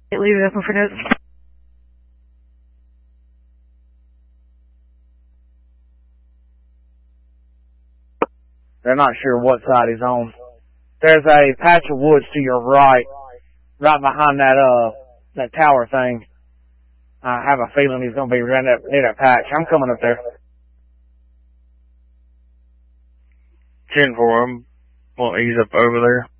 Leave it open for notes. They're not sure what side he's on. There's a patch of woods to your right behind that tower thing. I have a feeling he's gonna be right up near that patch. I'm coming up there. 10-4, I'm gonna ease up over there.